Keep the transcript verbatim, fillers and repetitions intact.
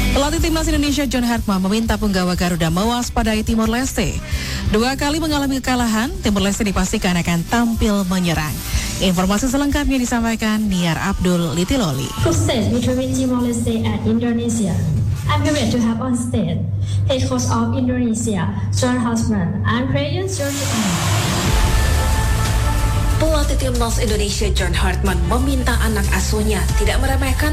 Pelatih Timnas Indonesia John Hartman meminta penggawa Garuda mewaspadai Timor Leste. Dua kali mengalami kekalahan, Timor Leste dipastikan akan tampil menyerang. Informasi selengkapnya disampaikan Niar Abdul Litiloli. Group stage between Timor Leste and Indonesia. I'm privileged to have on stage head coach of Indonesia, John Hartman, and players George. Pelatih Timnas Indonesia John Hartman meminta anak asuhnya tidak meremehkan